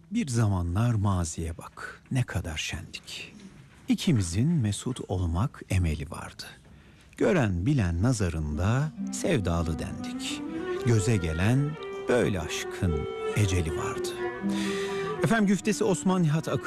Bir zamanlar maziye bak, ne kadar şendik. İkimizin mesut olmak emeli vardı. Gören bilen nazarında sevdalı dendik. Göze gelen böyle aşkın eceli vardı. Efendim güftesi Osman Nihat Akın